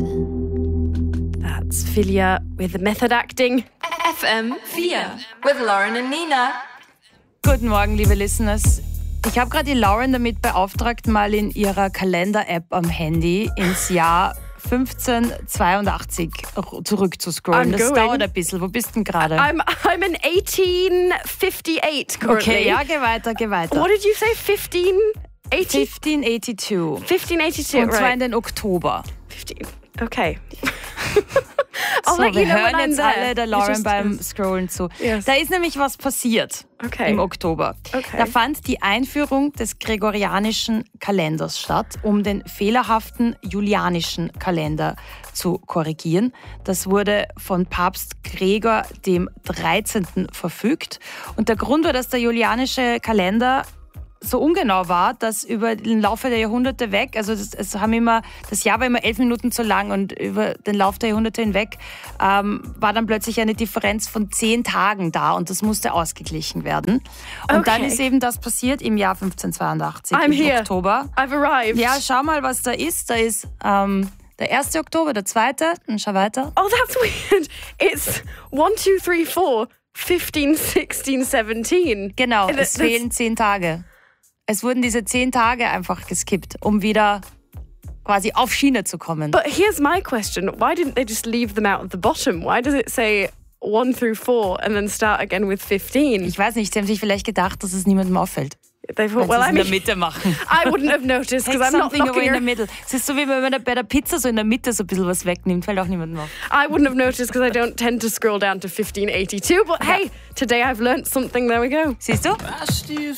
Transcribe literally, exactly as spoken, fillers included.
That's Filia with the method acting. F M vier with Lauren and Nina. Guten Morgen, liebe Listeners. Ich habe gerade die Lauren damit beauftragt, mal in ihrer Kalender-App am Handy ins Jahr fünfzehnhundertzweiundachtzig zurückzuscrollen. Das dauert ein bisschen. Wo bist du denn gerade? I'm, I'm in eighteen fifty-eight currently. Okay, ja, geh weiter, geh weiter. What did you say? fifteen eighty? fifteen eighty-two. fifteen eighty-two, Und zwar right. in den Oktober. fifteen. Okay. So, let wir you know hören when jetzt I'm there. alle der You Lauren just- beim Scrollen zu. Yes. Da ist nämlich was passiert Okay. im Oktober. Okay. Da fand die Einführung des gregorianischen Kalenders statt, um den fehlerhaften julianischen Kalender zu korrigieren. Das wurde von Papst Gregor dem dreizehnten verfügt. Und der Grund war, dass der julianische Kalender so ungenau war, dass über den Laufe der Jahrhunderte weg, also das, es haben immer, das Jahr war immer elf Minuten zu lang und über den Lauf der Jahrhunderte hinweg ähm, war dann plötzlich eine Differenz von zehn Tagen da und das musste ausgeglichen werden. Und Okay. dann ist eben das passiert im Jahr fünfzehnhundertzweiundachtzig, I'm im here. Oktober. I've arrived. Ja, schau mal, was da ist. Da ist ähm, der erste Oktober, der zweite, und schau weiter. Oh, that's weird. It's one, two, three, four, fifteen, sixteen, seventeen. Genau, And es that's- fehlen zehn Tage. Es wurden diese zehn Tage einfach geskippt, um wieder quasi auf Schiene zu kommen. But here's my question. Why didn't they just leave them out at the bottom? Why does it say one through four and then start again with fifteen? Ich weiß nicht, sie haben sich vielleicht gedacht, dass es niemandem auffällt. They thought, Wenn well, sie es I in der mean, Mitte machen. I wouldn't have noticed because Take I'm not something away knocking in the your... middle. Es ist so, wie wenn man bei der Pizza so in der Mitte so ein bisschen was wegnimmt, fällt auch niemandem auf. I wouldn't have noticed because I don't tend to scroll down to fifteen eighty-two. But hey, today I've learnt something. There we go. Siehst du?